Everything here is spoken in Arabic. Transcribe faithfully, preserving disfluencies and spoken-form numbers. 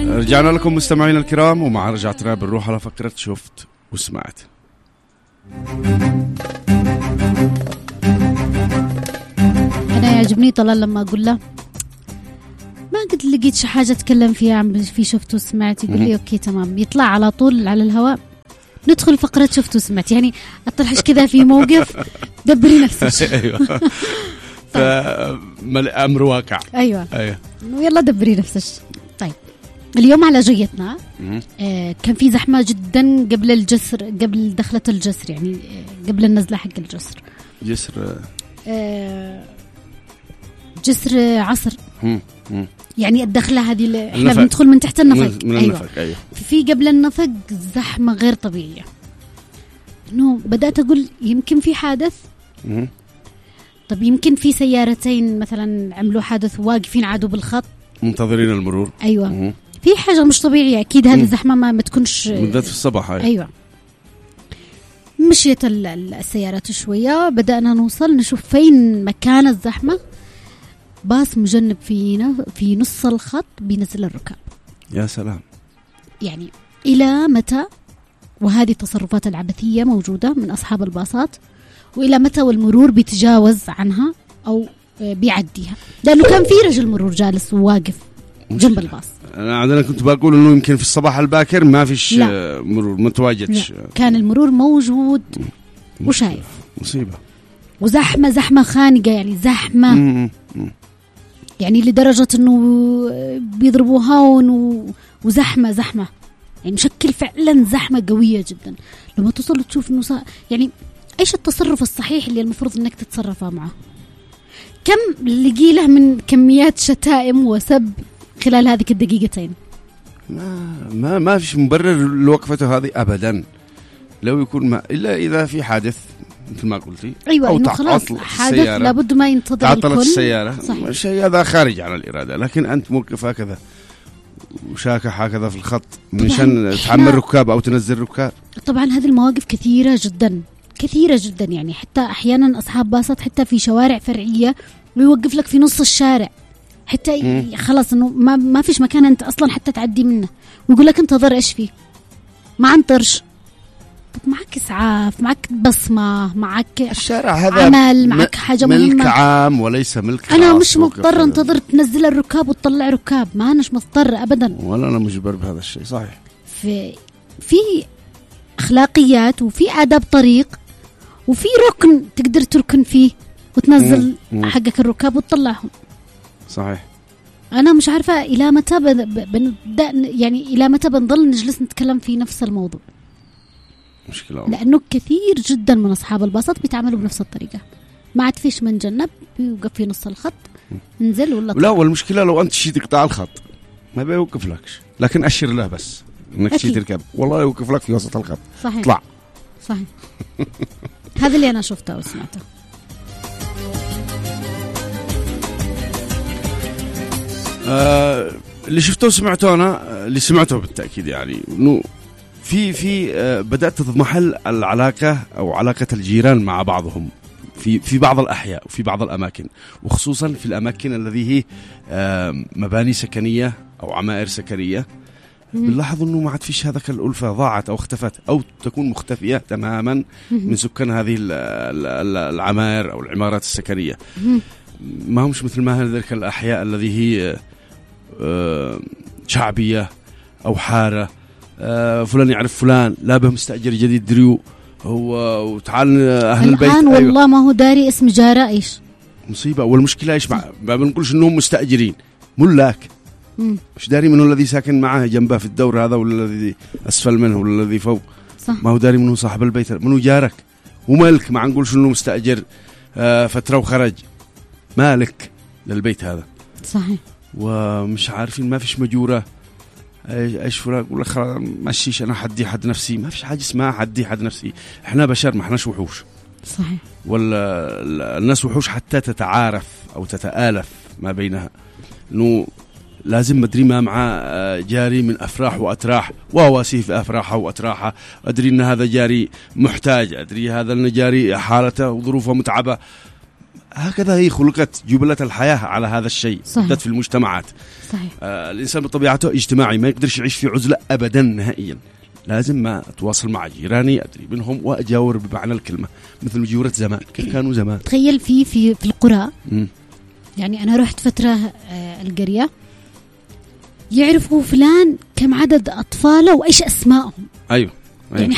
رجعنا لكم مستمعينا الكرام، ومع رجعتنا بنروح على فقرة شفت وسمعت. أنا يعجبني طلال لما أقول له ما قد لقيت شي حاجة أتكلم فيها عم في شفت وسمعت، يقول لي أوكي تمام، يطلع على طول على الهواء. ندخل فقرة شفت وسمعت، يعني أطرحش كذا في موقف دبري نفسك. أيوة. فأمر واقع. أيوة. أيوة. يلا دبري نفسك. طيب اليوم على جيتنا آه كان في زحمة جدا قبل الجسر، قبل دخلة الجسر، يعني آه قبل النزلة حق الجسر. جسر آه جسر عصر. مم. مم. يعني الدخلة هذه اللي احنا النفق. بندخل من تحت النفق. من أيوة. النفق. أيوة. في قبل النفق زحمة غير طبيعية، إنه بدأت أقول يمكن في حادث. مم. طب يمكن في سيارتين مثلا عملوا حادث واقفين عادوا بالخط منتظرين المرور. أيوة. مم. في حاجة مش طبيعية أكيد. هذه الزحمة ما ما تكونش بدأت في الصباح. هاي. أيوة. مشيت السيارات شوية، بدأنا نوصل نشوف فين مكان الزحمة، باص مجنب فينا في نص الخط بينزل الركاب. يا سلام. يعني إلى متى؟ وهذه التصرفات العبثية موجودة من أصحاب الباصات، وإلى متى والمرور بيتجاوز عنها أو بيعديها؟ لأنه كان في رجل مرور جالس وواقف جنب الباص. أنا عندنا كنت بقول إنه يمكن في الصباح الباكر ما فيش مرور، ما تواجدش. كان المرور موجود وشايف. مصيبة. وزحمة زحمة خانقة، يعني زحمة مم. يعني لدرجة إنه بيضربوا هون وزحمة زحمة، يعني مشكل فعلا زحمة قوية جدا. لما توصل تشوف إنه صار يعني إيش التصرف الصحيح اللي المفروض إنك تتصرفه معه؟ كم لقي له من كميات شتائم وسب خلال هذه الدقيقتين؟ ما ما ما فيش مبرر لوقفته هذه أبدا. لو يكون ما إلا إذا في حادث مثل ما قلتي. أيوة، إنه خلاص حادث لابد ما ينتظر تعطلت الكل. السيارة. الشيء هذا خارج عن الإرادة، لكن أنت موقف هكذا وشاكح هكذا في الخط مشان تحمل ركاب أو تنزل ركاب. طبعا هذه المواقف كثيرة جدا كثيرة جدا، يعني حتى أحيانا أصحاب باصات حتى في شوارع فرعية ويوقف لك في نص الشارع حتى خلاص إنه ما ما فيش مكان أنت أصلا حتى تعدي منه، ويقول لك انتظر إيش فيه، ما عنطرش. طب معك إسعاف، معك بصمة، معك الشارع هذا عمل، معك حاجة مهمة، ملك عام وليس ملك أنا مش مضطر انتظر تنزل الركاب وتطلع ركاب، ما أنا مش مضطر أبدا، ولا أنا مجبر بهذا الشيء. صحيح. في في أخلاقيات وفي آداب طريق وفي ركن تقدر تركن فيه وتنزل مم. مم. حقك الركاب وتطلعهم. صحيح. أنا مش عارفة إلى متى بنبدأ، يعني إلى متى بنضل نجلس نتكلم في نفس الموضوع. مشكلة. لأنه كثير جدا من أصحاب الباصات بيتعاملوا بنفس الطريقة، ما عاد فيش من جنب بيوقف في نص الخط ننزل ولا طلع. لا، والمشكلة لو أنت شي تقطع الخط ما بيوقف لكش، لكن أشر له بس إنك شي تركب، والله يوقف لك في وسط الخط. صحيح. طلع. صحيح. هذا اللي أنا شفته وسمعته. آه اللي شفته وسمعته أنا، اللي سمعته بالتأكيد يعني إنه في في آه بدأت تضمحل العلاقة أو علاقة الجيران مع بعضهم في في بعض الأحياء وفي بعض الأماكن، وخصوصا في الأماكن الذي هي آه مباني سكنية أو عمائر سكنية. بنلاحظ إنه ما عاد فيش هذاك الألفة، ضاعت أو اختفت أو تكون مختفية تماما من سكان هذه العمائر أو العمارات السكنية. ما همش مثل ما هذيك الأحياء الذي هي شعبية أو حارة، فلان يعرف فلان، لا به مستأجر جديد دريو هو وتعال أهل البيت. الآن والله ما هو داري اسم جارة إيش مصيبة. والمشكلة إيش، ما بنقولش إنهم مستأجرين، ملاك مش داري منه الذي ساكن معه جنبه في الدور هذا ولا الذي أسفل منه ولا الذي فوق. صح. ما هو داري منه صاحب البيت، منه جارك ومالك، ما نقولش إنه مستأجر آه فترة وخرج، مالك للبيت هذا. صحيح. ومش عارفين، ما فيش مجورة ايش فلان يقول لك خلاص ماشيش انا حدي حد نفسي، ما فيش حاجه اسمها حدي حد نفسي، احنا بشر ما احناش وحوش. صحيح. ولا الناس وحوش حتى تتعارف او تتآلف ما بينها، انه لازم مدري ما مع جاري من افراح واتراح وواسيه في افراحه واتراحه، ادري ان هذا جاري محتاج، ادري هذا ان جاري حالته وظروفه متعبه، هكذا هي خلقت جبلة الحياة على هذا الشيء، بالذات في المجتمعات. صحيح. آه الإنسان بطبيعته اجتماعي، ما يقدرش يعيش في عزلة أبدا نهائيا، لازم ما أتواصل مع جيراني، أدري منهم وأجاور بمعنى الكلمة، مثل مجورة زمان كيف كانوا زمان. تخيل في في في القرى م. يعني أنا رحت فترة آه القرية، يعرفوا فلان كم عدد أطفاله وإيش أسمائهم. أيوه, أيوه. يعني